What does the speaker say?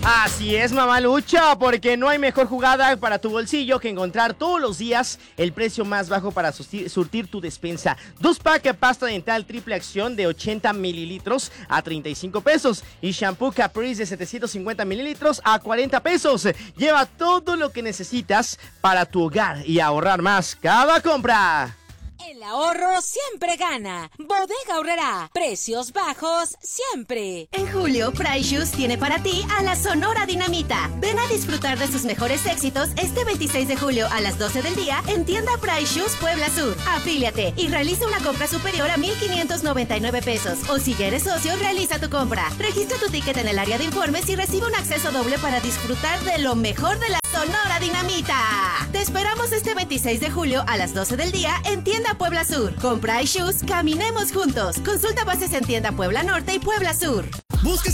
Así es, mamalucha, porque no hay mejor jugada para tu bolsillo que encontrar todos los días el precio más bajo para surtir tu despensa. 2-pack de pasta dental triple acción de 80 mililitros a 35 pesos y shampoo Caprice de 750 mililitros a 40 pesos. Lleva todo lo que necesitas para tu hogar y ahorrar más cada compra. El ahorro siempre gana. Bodega Aurrerá. Precios bajos siempre. En julio, Price Shoes tiene para ti a la Sonora Dinamita. Ven a disfrutar de sus mejores éxitos este 26 de julio a las 12 del día en tienda Price Shoes Puebla Sur. Afíliate y realiza una compra superior a 1,599 pesos. O si ya eres socio, realiza tu compra. Registra tu ticket en el área de informes y recibe un acceso doble para disfrutar de lo mejor de la Sonora Dinamita. Te esperamos este 26 de julio a las 12 del día en tienda Puebla Sur. Con Price Shoes, caminemos juntos. Consulta bases en tienda Puebla Norte y Puebla Sur. Busques